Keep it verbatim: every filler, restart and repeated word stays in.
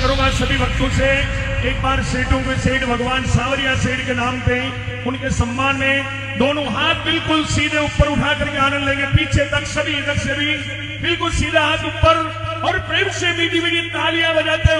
करूंगा सभी भक्तों से, एक बार सेठों के सेठ भगवान सावरिया सेठ के नाम पे उनके सम्मान में दोनों हाथ बिल्कुल सीधे ऊपर उठा करके आनंद लेंगे। पीछे तक सभी तक सभी बिल्कुल सीधा हाथ ऊपर और प्रेम से मीठी मीठी तालियां बजाते